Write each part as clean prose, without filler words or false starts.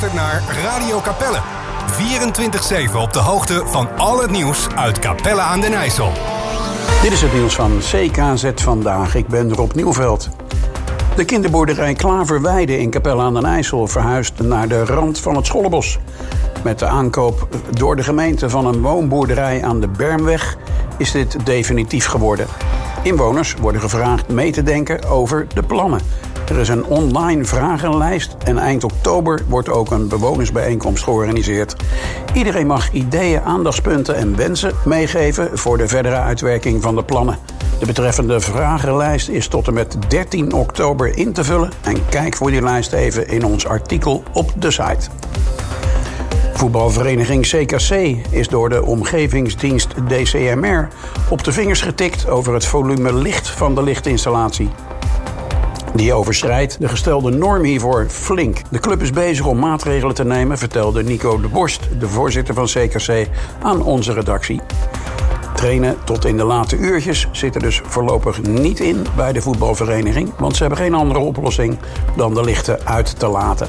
luistert naar Radio Capelle. 24/7 op de hoogte van al het nieuws uit Capelle aan den IJssel. Dit is het nieuws van CKZ Vandaag. Ik ben Rob Nieuwveld. De kinderboerderij Klaverweide in Capelle aan den IJssel verhuist naar de rand van het Schollebos. Met de aankoop door de gemeente van een woonboerderij aan de Bermweg is dit definitief geworden. Inwoners worden gevraagd mee te denken over de plannen. Er is een online vragenlijst en eind oktober wordt ook een bewonersbijeenkomst georganiseerd. Iedereen mag ideeën, aandachtspunten en wensen meegeven voor de verdere uitwerking van de plannen. De betreffende vragenlijst is tot en met 13 oktober in te vullen en kijk voor die lijst even in ons artikel op de site. Voetbalvereniging CKC is door de omgevingsdienst DCMR op de vingers getikt over het volume licht van de lichtinstallatie. Die overschrijdt de gestelde norm hiervoor flink. De club is bezig om maatregelen te nemen, vertelde Nico de Borst, de voorzitter van CKC, aan onze redactie. Trainen tot in de late uurtjes zit er dus voorlopig niet in bij de voetbalvereniging, want ze hebben geen andere oplossing dan de lichten uit te laten.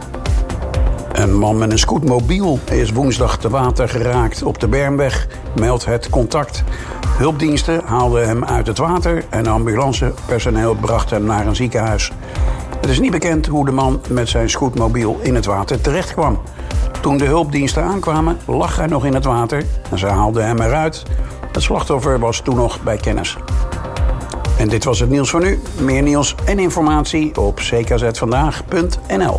Een man met een scootmobiel is woensdag te water geraakt op de Bermweg, meldt het Contact. Hulpdiensten haalden hem uit het water en ambulancepersoneel bracht hem naar een ziekenhuis. Het is niet bekend hoe de man met zijn scootmobiel in het water terecht kwam. Toen de hulpdiensten aankwamen, lag hij nog in het water en ze haalden hem eruit. Het slachtoffer was toen nog bij kennis. En dit was het nieuws voor nu. Meer nieuws en informatie op ckzvandaag.nl.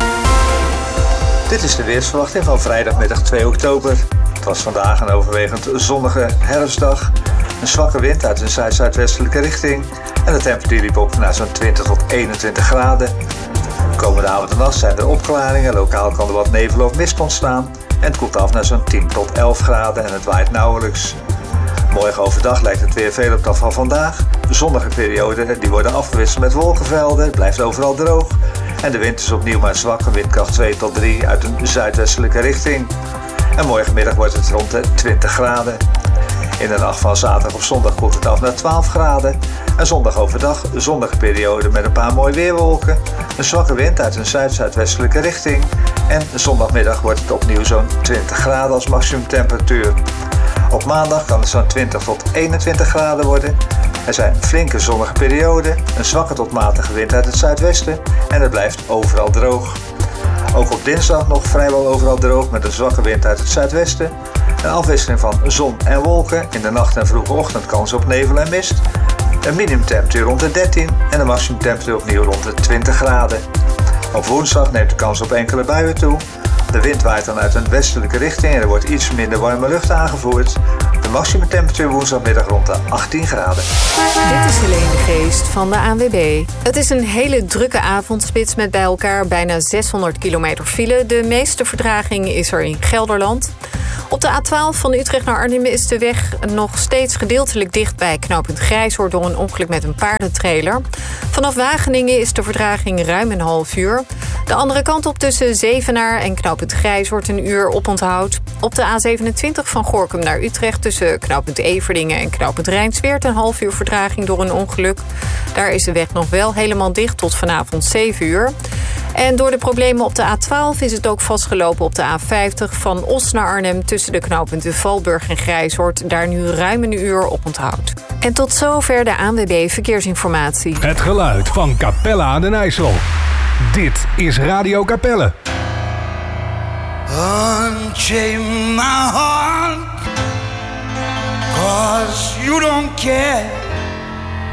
Dit is de weersverwachting van vrijdagmiddag 2 oktober. Het was vandaag een overwegend zonnige herfstdag. Een zwakke wind uit een zuid-zuidwestelijke richting. En de temperatuur liep op naar zo'n 20 tot 21 graden. Komende avond en nacht zijn er opklaringen. Lokaal kan er wat nevel of mist ontstaan. En het koelt af naar zo'n 10 tot 11 graden en het waait nauwelijks. Morgen overdag lijkt het weer veel op dat van vandaag. De zonnige perioden die worden afgewisseld met wolkenvelden. Het blijft overal droog. En de wind is opnieuw maar zwak, een windkracht 2 tot 3 uit een zuidwestelijke richting. En morgenmiddag wordt het rond de 20 graden. In de nacht van zaterdag op zondag koelt het af naar 12 graden. En zondag overdag zonnige periode met een paar mooie weerwolken. Een zwakke wind uit een zuid-zuidwestelijke richting. En zondagmiddag wordt het opnieuw zo'n 20 graden als maximumtemperatuur. Op maandag kan het zo'n 20 tot 21 graden worden. Er zijn flinke zonnige perioden, een zwakke tot matige wind uit het zuidwesten en het blijft overal droog. Ook op dinsdag nog vrijwel overal droog met een zwakke wind uit het zuidwesten. Een afwisseling van zon en wolken, in de nacht en vroege ochtend kans op nevel en mist. Een minimumtemperatuur rond de 13 en een maximumtemperatuur opnieuw rond de 20 graden. Op woensdag neemt de kans op enkele buien toe. De wind waait dan uit een westelijke richting en er wordt iets minder warme lucht aangevoerd. De maximumtemperatuur woensdagmiddag rond de 18 graden. Dit is Helene de Geest van de ANWB. Het is een hele drukke avondspits met bij elkaar bijna 600 kilometer file. De meeste vertraging is er in Gelderland. Op de A12 van Utrecht naar Arnhem is de weg nog steeds gedeeltelijk dicht bij knooppunt Grijzoord door een ongeluk met een paardentrailer. Vanaf Wageningen is de vertraging ruim een half uur. De andere kant op tussen Zevenaar en knooppunt Grijzoord een uur oponthoud. Op de A27 van Gorinchem naar Utrecht tussen knooppunt Everdingen en knooppunt Rijnsweert een half uur vertraging door een ongeluk. Daar is de weg nog wel helemaal dicht tot vanavond 7 uur. En door de problemen op de A12 is het ook vastgelopen op de A50 van Os naar Arnhem tussen de knooppunten Valburg en Grijzoord. Daar nu ruim een uur oponthoud. En tot zover de ANWB Verkeersinformatie. Het geluid van Capelle aan den IJssel. Dit is Radio Capelle. Unchain my heart, 'cause you don't care.